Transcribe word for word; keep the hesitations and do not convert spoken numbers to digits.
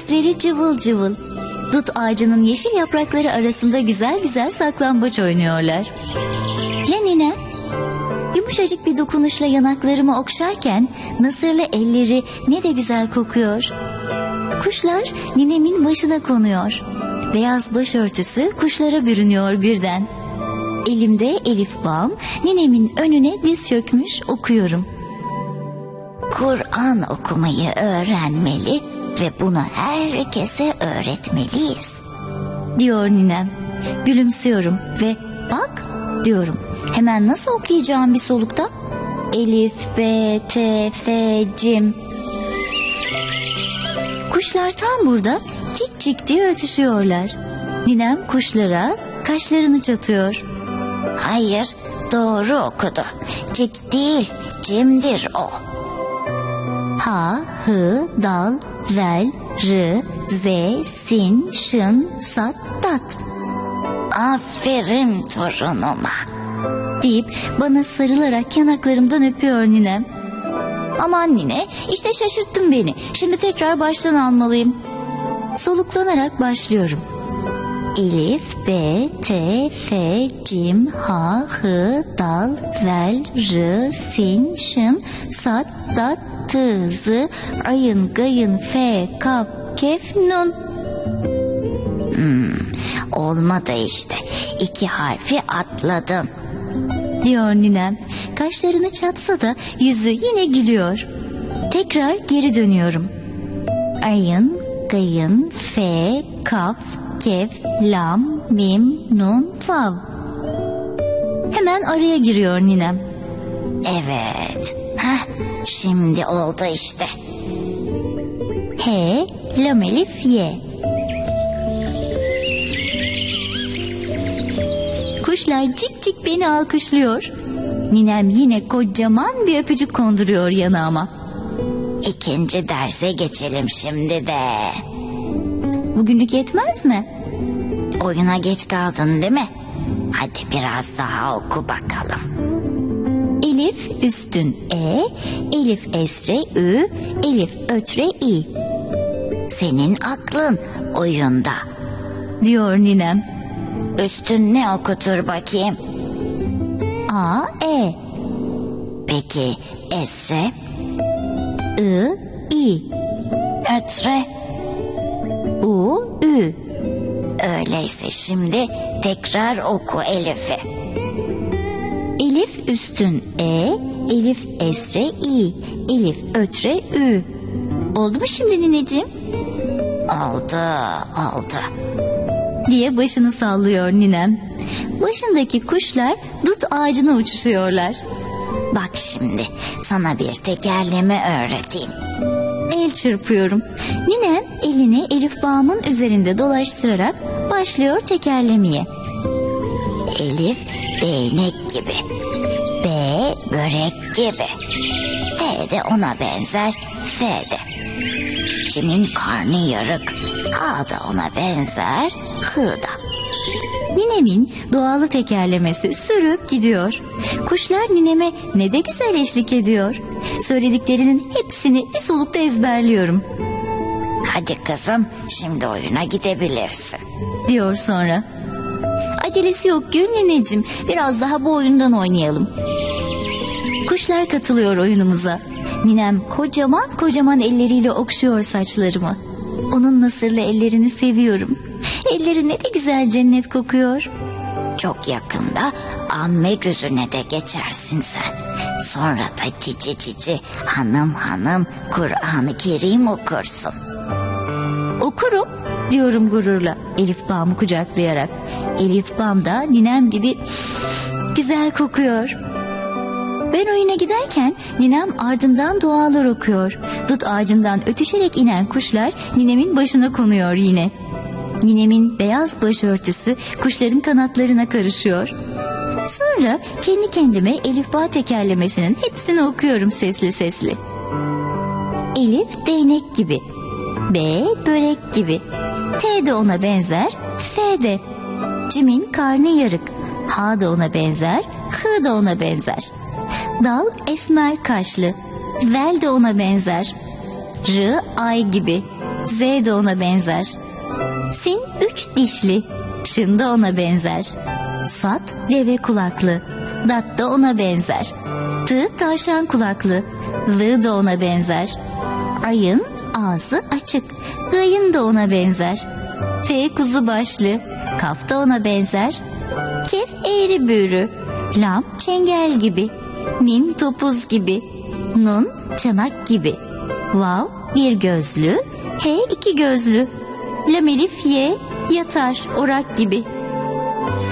Gözleri cıvıl cıvıl. Dut ağacının yeşil yaprakları arasında güzel güzel saklambaç oynuyorlar. Ya nine? Yumuşacık bir dokunuşla yanaklarımı okşarken nasırlı elleri ne de güzel kokuyor. Kuşlar ninemin başına konuyor. Beyaz başörtüsü kuşlara bürünüyor birden. Elimde elifbam, ninemin önüne diz çökmüş okuyorum. Kur'an okumayı öğrenmeli ve bunu herkese öğretmeliyiz, diyor ninem. Gülümsüyorum ve bak diyorum. Hemen nasıl okuyacağım bir solukta? Elif, B, T, F, Cim. Kuşlar tam burada cik cik diye ötüşüyorlar. Ninem kuşlara kaşlarını çatıyor. Hayır, doğru okudu. Cik değil, cimdir o. Ha, hı, dal, zel, rı, z, sin, şın, sat, dat. Aferin torunuma, deyip bana sarılarak yanaklarımdan öpüyor ninem. Aman nine, işte şaşırttın beni. Şimdi tekrar baştan almalıyım. Soluklanarak başlıyorum. Elif, B, T, F, Cim, H, H, dal, zel, r, sin, şın, sat, dat, tı, zı, ayın, gayın, fe, kaf, kef, nun. Hmm, olmadı işte. İki harfi atladın, diyor ninem. Kaşlarını çatsa da yüzü yine gülüyor. Tekrar geri dönüyorum. Ayın, gayın, fe, kaf, kef, lam, mim, nun, vav. Hemen araya giriyor ninem. Evet. Heh, şimdi oldu işte. H, lam, elif, y. Kuşlar cik cik beni alkışlıyor. Ninem yine kocaman bir öpücük konduruyor yanağıma. İkinci derse geçelim şimdi de. Bugünlük yetmez mi? Oyuna geç kaldın değil mi? Hadi biraz daha oku bakalım. Elif üstün E, elif esre Ü, elif ötre İ. Senin aklın oyunda, diyor ninem. Üstün ne okutur bakayım? A, E. Peki esre? I, İ. Ötre? U, Ü. Öyleyse şimdi tekrar oku Elif'i. Elif üstün E, elif esre İ, elif ötre Ü. Oldu mu şimdi nineciğim? Oldu, oldu. Diye başını sallıyor ninem. Başındaki kuşlar dut ağacına uçuşuyorlar. Bak şimdi sana bir tekerleme öğreteyim. El çırpıyorum. Ninem elini elifbağımın üzerinde dolaştırarak başlıyor tekerlemeye. Elif değnek gibi, B börek gibi, T de ona benzer, F de. Cim'in karnı yarık, A da ona benzer, Hı da. Ninemin doğalı tekerlemesi sürüp gidiyor. Kuşlar nineme ne de güzel eşlik ediyor. Söylediklerinin hepsini bir solukta ezberliyorum. Hadi kızım, şimdi oyuna gidebilirsin, diyor sonra. Acelesi yok Gül nineciğim, biraz daha bu oyundan oynayalım. Kuşlar katılıyor oyunumuza. Ninem kocaman kocaman elleriyle okşuyor saçlarımı. Onun nasırlı ellerini seviyorum. Elleri ne de güzel cennet kokuyor. Çok yakında amme cüzüne de geçersin sen. Sonra da cici cici hanım hanım Kur'an-ı Kerim okursun. Okurum diyorum gururla elifbağımı kucaklayarak. Elifbağım da ninem gibi güzel kokuyor. Ben oyuna giderken ninem ardımdan dualar okuyor. Dut ağacından ötüşerek inen kuşlar ninemin başına konuyor yine. Ninemin beyaz başörtüsü kuşların kanatlarına karışıyor. Sonra kendi kendime elifba tekerlemesinin hepsini okuyorum sesli sesli. Elif değnek gibi, B börek gibi, T de ona benzer, F de. Cim'in karnı yarık, H da ona benzer, H da ona benzer. Dal esmer kaşlı, vel de ona benzer. R ay gibi, Z de ona benzer. Sin üç dişli. Şın da ona benzer. Sat deve kulaklı. Dat da ona benzer. Tı tavşan kulaklı. Lı da ona benzer. Ayın ağzı açık. Gayın da ona benzer. F kuzu başlı. Kaf da ona benzer. Kef eğri büğrü. Lam çengel gibi. Mim topuz gibi. Nun çanak gibi. Vav bir gözlü. He iki gözlü. Lam elif ye yatar orak gibi.